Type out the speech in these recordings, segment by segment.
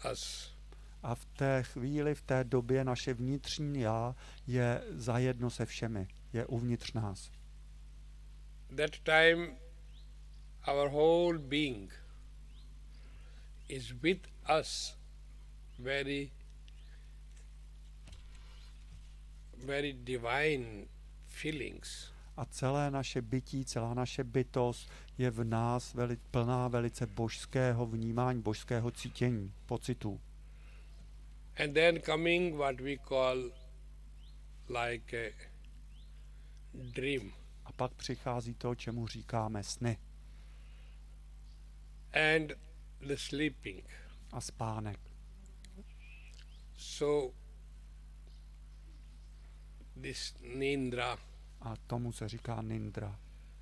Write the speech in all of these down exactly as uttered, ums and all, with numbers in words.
us. A v té chvíli, v té době naše vnitřní já je zajedno se všemi, je uvnitř nás. That time our whole being is with us very, very divine feelings. A celé naše bytí, celá naše bytost je v nás veli, plná velice božského vnímání, božského cítění, pocitů. And then coming what we call like a dream. A pak přichází to, čemu říkáme sny. And the sleeping. A spánek. So this nindra. A tomu se říká nindra.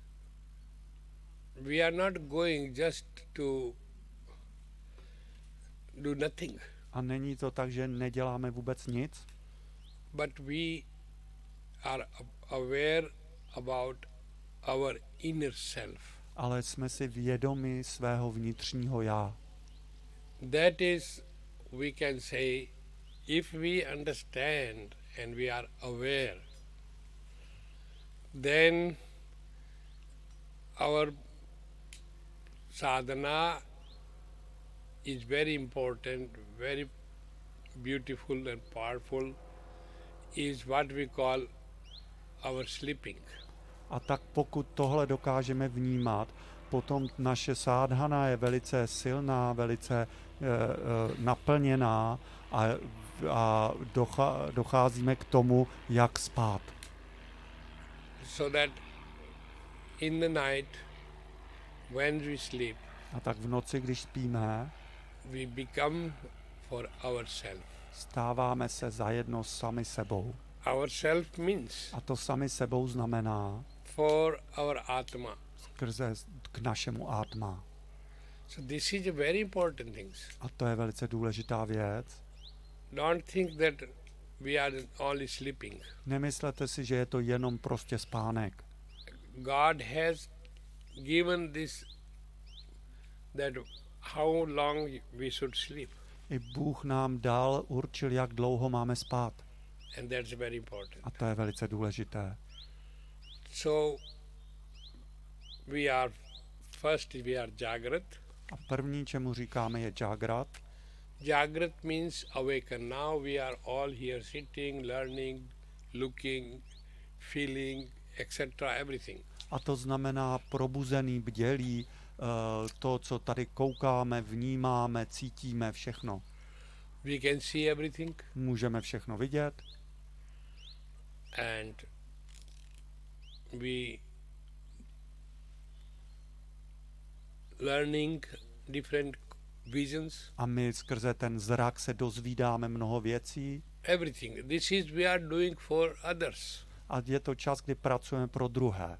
We are not going just to do nothing. A není to tak, že neděláme vůbec nic, but we are aware about our inner self. Ale jsme si vědomi svého vnitřního já. That is, we can say, if we understand and we are aware, then our sadhana is very important, very beautiful and powerful, is what we call our sleeping. A tak pokud tohle dokážeme vnímat, potom naše sádhana je velice silná, velice e, e, naplněná a, a docha, docházíme k tomu, jak spát. So that in the night, when we sleep, a tak v noci, když spíme, we become for ourselves. Stáváme se zajedno sami sebou. Ourself means A to sami sebou znamená for our atma. skrze k našemu átma. So this is a very important thing. A to je velice důležitá věc. Don't think that we are only sleeping. Nemyslete si, že je to jenom prostě spánek. God has given this, that how long we should sleep. I Bůh nám dal, určil, jak dlouho máme spát. And that's very important. A to je velice důležité. So we are, first we are Jagrat. A první, čemu říkáme, je Jagrat. Jagrat means awaken. Now we are all here sitting, learning, looking, feeling, et cetera, everything. A to znamená probuzený, bdělý, to, co tady koukáme, vnímáme, cítíme, všechno. We can see everything. Můžeme všechno vidět. And we learning different visions. A my skrze ten zrak se dozvídáme mnoho věcí. Everything. This is we are doing for others. A je to čas, kdy pracujeme pro druhé.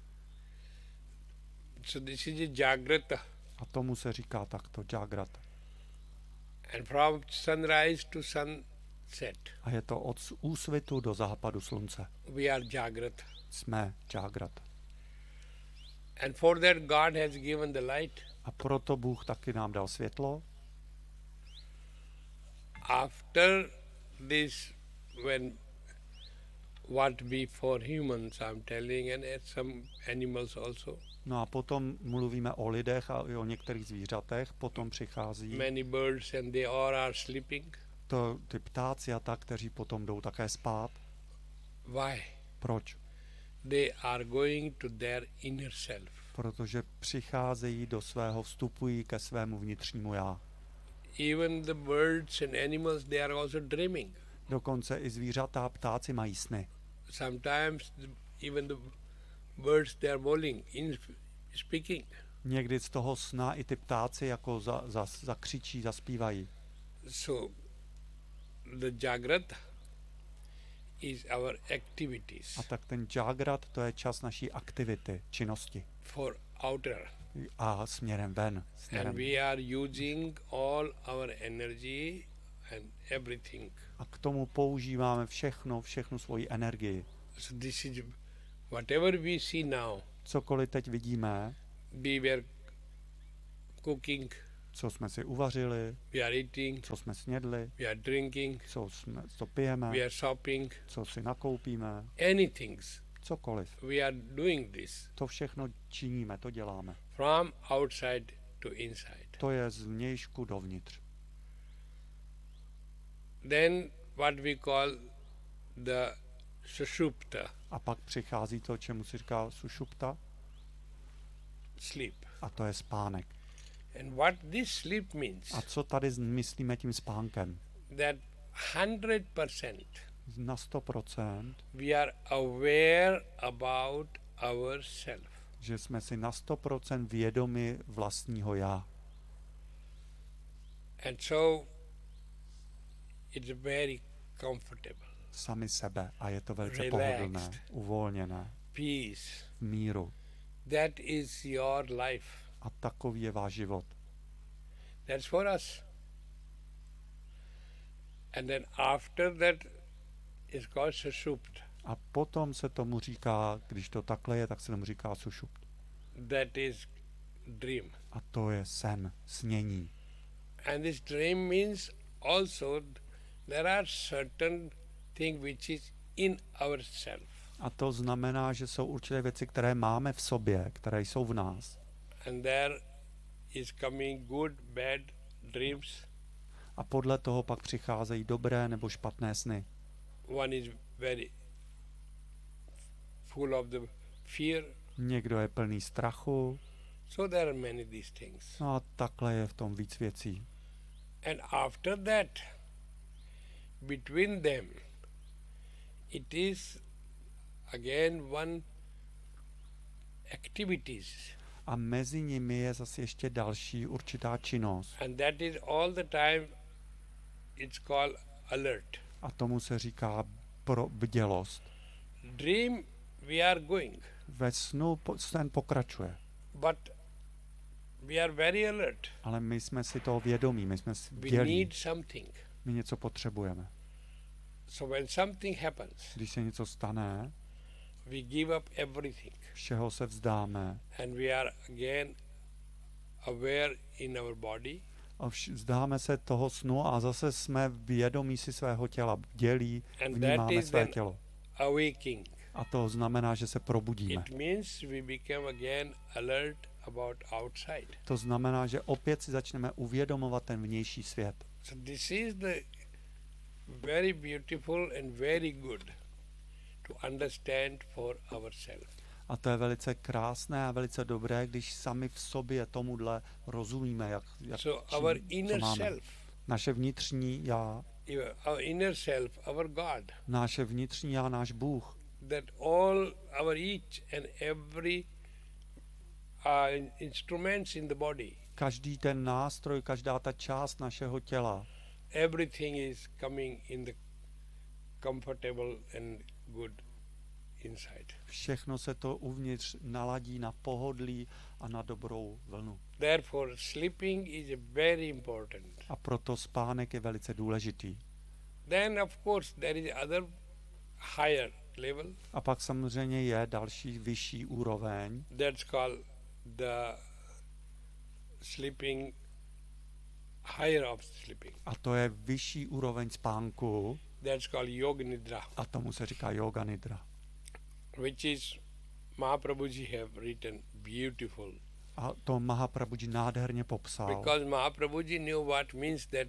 So this is a Jagrata. A tomu se říká takto Jagrata. And from sunrise to sunset. A je to od úsvitu do západu slunce. We are Jagrata. Jsme Jagrata. And for that God has given the light. A proto Bůh taky nám dal světlo. After this, when what be for humans, I'm telling, and some animals also. No a potom mluvíme o lidech a i o některých zvířatech, potom přichází Many birds and they all are sleeping. to, ty ptáci a tak, kteří potom jdou také spát. Why? Proč? They are going to their inner self. Protože přicházejí do svého, vstupují ke svému vnitřnímu já. Even the birds and animals, they are also dreaming. Dokonce i zvířata a ptáci mají sny. Sometimes the, even the birds, they are bowling, in speaking. Někdy z toho sna i ty ptáci jako za, za, zakřičí, zaspívají. So the Jagrata is our activities. A tak ten Jagrat, to je čas naší aktivity, činnosti. For outer. A směrem ven. Směrem. And we are using all our energy and everything. A k tomu používáme všechno, všechnu svoji energii. So this is whatever we see now. Cokoliv teď vidíme, We were cooking co jsme si uvařili, we are eating, co jsme snědli, we are drinking, co, jsme, co pijeme, we are shopping, co si nakoupíme, anything. cokoliv. We are doing this To všechno činíme, to děláme. from outside to inside. To je z vnějšku dovnitř. Then what we call the sushupta, A pak přichází to, čemu se říká sušupta, sleep. a to je spánek. And what this sleep means, A co tady myslíme tím spánkem? that one hundred percent Na sto procent, we are aware about ourselves. že jsme si na sto procent vědomi vlastního já. And so it's very comfortable, Sami sebe. A je to velice Relaxed. pohodlné, uvolněné, peace. v míru. That is your life. A takový je váš život. That's for us. And then after that is called sushupta. A potom se tomu říká, když to takhle je, tak se tomu říká sušupt. That is dream. A to je sen, snění. And this dream means also there are certain things which is in ourself. A to znamená, že jsou určité věci, které máme v sobě, které jsou v nás. And there is coming good, bad dreams. A podle toho pak přicházejí dobré nebo špatné sny. One is very full of the fear. Někdo je plný strachu. So there are many these things. No a takhle je v tom víc věcí. And after that, between them, it is again one activities. A mezi nimi je zase ještě další určitá činnost. And that is all the time, it's called alert. A tomu se říká pro bdělost. Dream, we are going, Ve snu po- sen pokračuje. but we are very alert. Ale my jsme si toho vědomí, my jsme si We bdělí. need something. My něco potřebujeme. So when something happens, Když se něco stane, we give up everything. všeho se vzdáme And we are again aware in our body. a vš- vzdáme se toho snu a zase jsme vědomí si svého těla, bdělí, And that vnímáme is své then tělo. awaking. A to znamená, že se probudíme. It means we become again alert about outside. To znamená, že opět si začneme uvědomovat ten vnější svět. So this is the very beautiful and very good to understand for ourselves. A to je velice krásné a velice dobré, když sami v sobě tomuhle rozumíme, jak, jak So čím, our co inner máme. self, Naše vnitřní já, our inner self, our God, naše vnitřní já, náš Bůh, that all our each and every uh, instruments in the body, každý ten nástroj, každá ta část našeho těla, everything is coming in the comfortable and good inside. všechno se to uvnitř naladí na pohodlí a na dobrou vlnu. Therefore, sleeping is very important. A proto spánek je velice důležitý. Then, of course, there is other higher level. A pak samozřejmě je další vyšší úroveň, That's called the sleeping, higher of sleeping. a to je vyšší úroveň spánku, That's called yoga nidra, a tomu se říká yoga nidra. which is Mahaprabhuji have written beautiful. A to Mahaprabhuji nádherně popsal, Because Mahaprabhuji knew what means that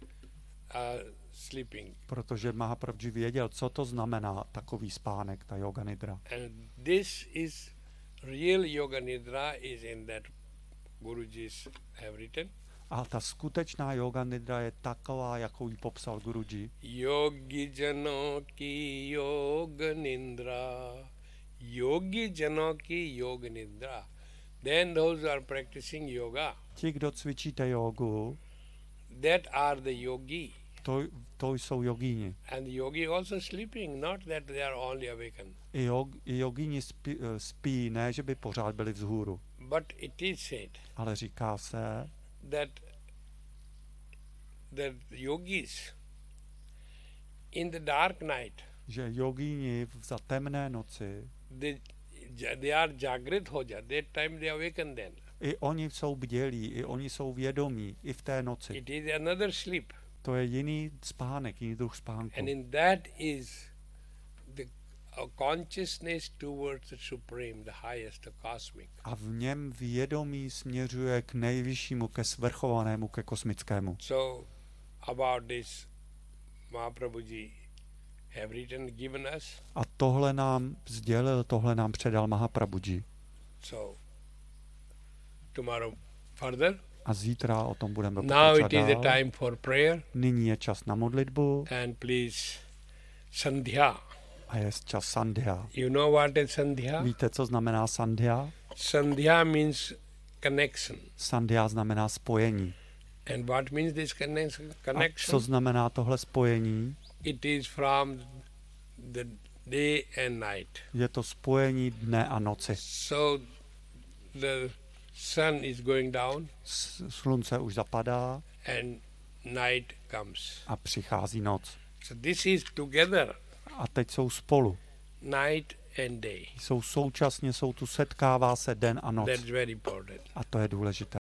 uh, sleeping. protože Mahaprabhuji věděl, co to znamená takový spánek, ta yoga nidra. And this is real yoga nidra is in that Guruji's have written. A ta skutečná yoga nidra je taková, jakou ji popsal Guruji. Yogi jano ki yoga nidra. Yogi jano ki yoga nidra. Then those who are practicing yoga, Ti, kdo cvičíte jogu, that are the yogi. to, to jsou jogíni. And the yogi also sleeping, not that they are only awakened. I, jog, i jogíni spí, spí, ne, že by pořád byli vzhůru. But it is said Ale říká se, that the yogis in the dark night, že jogíni v- za temné noci, they, they are jagrit ho ja, that time they awaken then. I oni jsou bdělí, i oni jsou vědomí, i v té noci. It is another sleep. To je jiný spánek, jiný druh spánku. And in that is the uh, consciousness towards the supreme, the highest, the cosmic. A v něm vědomí směřuje k nejvyššímu, ke svrchovanému, ke kosmickému. So about this Mahaprabhuji have written, given us. A tohle nám sdělil, tohle nám předal Mahaprabhuji. So tomorrow further. A zítra o tom budeme Now it pokračovat is a dál. time for prayer. Nyní je čas na modlitbu And please, Sandhya. a je čas sandhya. You know what is Sandhya? Víte, co znamená sandhya? Sandhya means connection. Sandhya znamená spojení. And what means this connection? A co connection? znamená tohle spojení? It is from the day and night. Je to spojení dne a noci. So the sun is going down S- Slunce už zapadá and night comes. a přichází noc. So this is together, A teď jsou spolu. night and day. Jsou současně, jsou tu, setkává se den a noc. That's very important. A to je důležité.